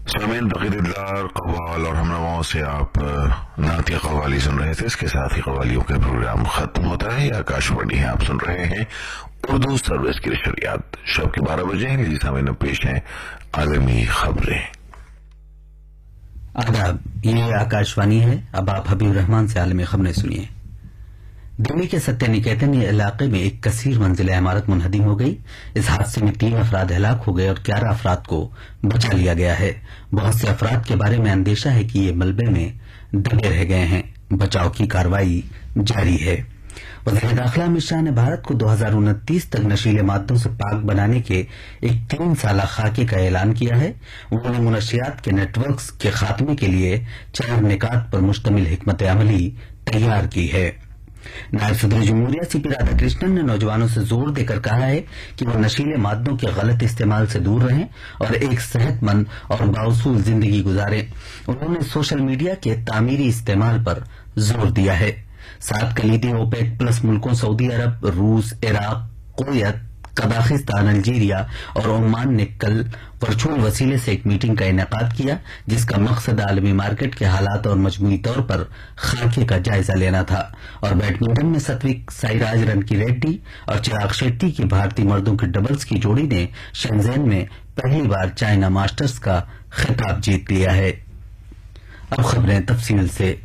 सामीन तक़रीदार कव्वाल और हमनवाओं से आप नातिया कव्वाली सुन रहे थे। इसके साथ ही कव्वालियों का प्रोग्राम खत्म होता है। आकाशवाणी है, आप सुन रहे हैं उर्दू सर्विस की नशरियात। शब के 12 बजे हैं। लीजिए सामीन, पेश हैं आलमी खबरें। आदाब, ये आकाशवाणी है। अब आप हबीब रहमान से आलमी खबरें सुनिए। दिल्ली के सत्य निकेतन इलाके में एक कसीर मंजिला इमारत मुनहदिम हो गई। इस हादसे में 3 अफराद हलाक हो गए और 11 अफराद को बचा लिया गया है। बहुत से अफराद के बारे में अंदेशा है कि ये मलबे में दबे रह गए हैं। बचाव की कार्रवाई जारी है। वज़ीर दाखिला अमित शाह ने भारत को 2029 तक नशीले मादों से पाक बनाने के एक 3 साला खाके का ऐलान किया है। उन्होंने मुनशियात के नेटवर्क के खात्मे के लिए 4 निकात पर मुश्तमिल हिकमत अमली तैयार की है। नायब सदर जमहूरिया सीपी राधाकृष्णन ने नौजवानों से जोर देकर कहा है कि वो नशीले मादों के गलत इस्तेमाल से दूर रहें और एक सेहतमंद और बाउसूल जिंदगी गुजारें। उन्होंने सोशल मीडिया के तामीरी इस्तेमाल पर जोर दिया है। 7 कलीदी ओपेक प्लस मुल्कों सऊदी अरब, रूस, इराक, कुवैत, कजाकिस्तान, अल्जीरिया और ओमान ने कल वर्चुअल वसीले से एक मीटिंग का इनेकाद किया, जिसका मकसद आलमी मार्केट के हालात और मजमूई तौर पर खाके का जायजा लेना था। और बैडमिंटन में सात्विक साईराज रनकी और चिराग शेट्टी की भारतीय मर्दों की डबल्स की जोड़ी ने शेंजेन में पहली बार चाइना मास्टर्स का खिताब जीत लिया है। अब खबरें तफसील से।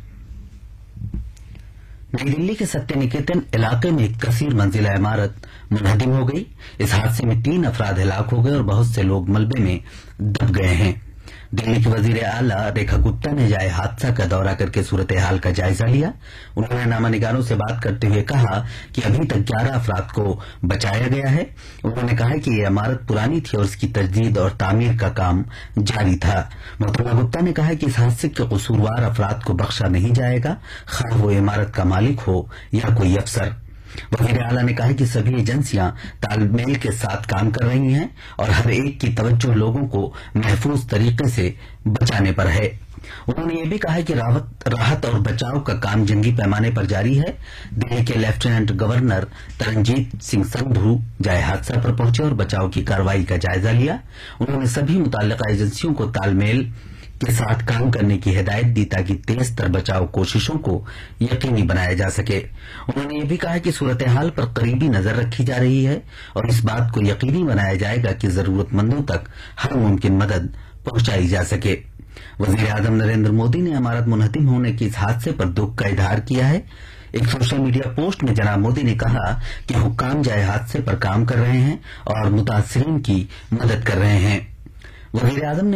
नई दिल्ली के सत्य निकेतन इलाके में एक कसीर मंजिला इमारत मुनहदिम हो गई। इस हादसे में 3 अफराद हलाक हो गए और बहुत से लोग मलबे में दब गए हैं। दिल्ली के वजीर आला रेखा गुप्ता ने जाए हादसा का दौरा करके सूरत हाल का जायजा लिया। उन्होंने नामानिगारों से बात करते हुए कहा कि अभी तक 11 अफराद को बचाया गया है। उन्होंने कहा कि ये इमारत पुरानी थी और इसकी तजदीद और तामीर का काम जारी था। मोहतरमा गुप्ता ने कहा कि इस हादसे के कसूरवार अफराद को बख्शा नहीं जाएगा, खा वो इमारत का मालिक हो या कोई अफसर। वज़ीर आला ने कहा कि सभी एजेंसियां तालमेल के साथ काम कर रही हैं और हर एक की तवज्जो लोगों को महफूज तरीके से बचाने पर है। उन्होंने ये भी कहा कि राहत और बचाव का काम जंगी पैमाने पर जारी है। दिल्ली के लेफ्टिनेंट गवर्नर तरनजीत सिंह संधू जाए हादसा पर पहुंचे और बचाव की कार्रवाई का जायजा लिया। उन्होंने सभी मुताल्लिका एजेंसियों को तालमेल के साथ काम करने की हिदायत दी ताकि तेज तर बचाव कोशिशों को यकीनी बनाया जा सके। उन्होंने ये भी कहा कि सूरत हाल पर करीबी नजर रखी जा रही है और इस बात को यकीनी बनाया जाएगा कि जरूरतमंदों तक हर मुमकिन मदद पहुंचाई जा सके। वजीर आजम नरेंद्र मोदी ने इमारत मुनहदिम होने की इस हादसे पर दुख का इजहार किया है। एक सोशल मीडिया पोस्ट में जनाब मोदी ने कहा कि हुक्काम जाए हादसे पर काम कर रहे हैं और मुतासिरीन की मदद कर रहे हैं। वजीर आजम ने